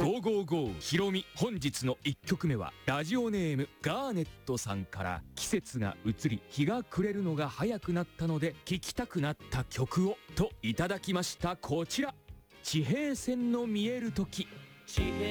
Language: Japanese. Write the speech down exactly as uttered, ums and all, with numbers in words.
ゴーゴーゴーひろみ。本日のいっきょくめはラジオネームガーネットさんから、季節が移り日が暮れるのが早くなったので聴きたくなった曲をといただきました。こちら、地平線の見える時。